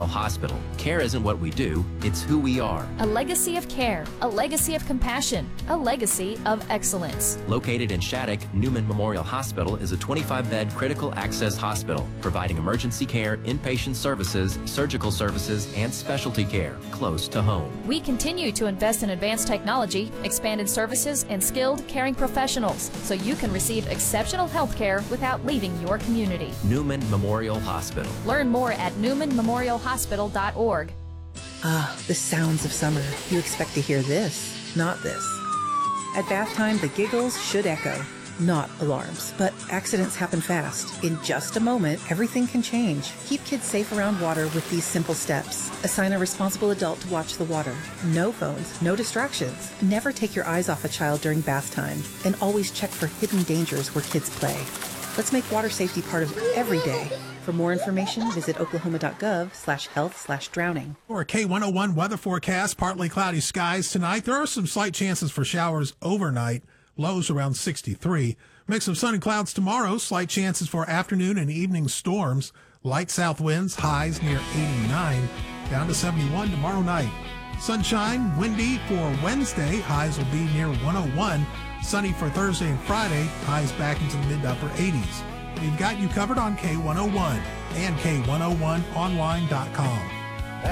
Hospital. Care isn't what we do, it's who we are. A legacy of care, a legacy of compassion, a legacy of excellence. Located in Shattuck, Newman Memorial Hospital is a 25-bed critical access hospital, providing emergency care, inpatient services, surgical services, and specialty care close to home. We continue to invest in advanced technology, expanded services, and skilled caring professionals so you can receive exceptional health care without leaving your community. Newman Memorial Hospital. Learn more at newmanmemorialhospital.org. Ah, the sounds of summer. You expect to hear this, not this. At bath time, the giggles should echo. Not alarms, but accidents happen fast. In just a moment, everything can change. Keep kids safe around water with these simple steps. Assign a responsible adult to watch the water. No phones, no distractions. Never take your eyes off a child during bath time. And always check for hidden dangers where kids play. Let's make water safety part of every day. For more information, visit oklahoma.gov/health/drowning. For a K101 weather forecast, partly cloudy skies tonight. There are some slight chances for showers overnight. Lows around 63. Mix of sun and clouds tomorrow. Slight chances for afternoon and evening storms. Light south winds, highs near 89. Down to 71 tomorrow night. Sunshine, windy for Wednesday. Highs will be near 101. Sunny for Thursday and Friday. Highs back into the mid to upper 80s. We've got you covered on K101 and K101online.com.